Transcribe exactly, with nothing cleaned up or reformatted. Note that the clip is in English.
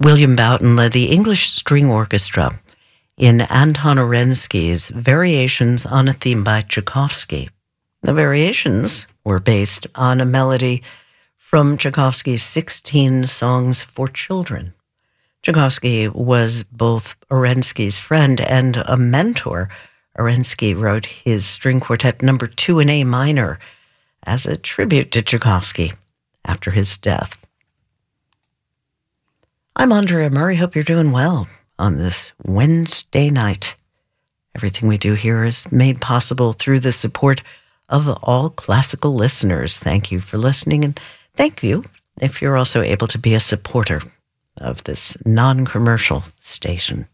William Boughton led the English String Orchestra in Anton Orensky's Variations on a Theme by Tchaikovsky. The variations were based on a melody from Tchaikovsky's sixteen Songs for Children. Tchaikovsky was both Orensky's friend and a mentor. Orensky wrote his string quartet number two in A minor as a tribute to Tchaikovsky after his death. I'm Andrea Murray. Hope you're doing well on this Wednesday night. Everything we do here is made possible through the support of all classical listeners. Thank you for listening, and thank you if you're also able to be a supporter of this non-commercial station.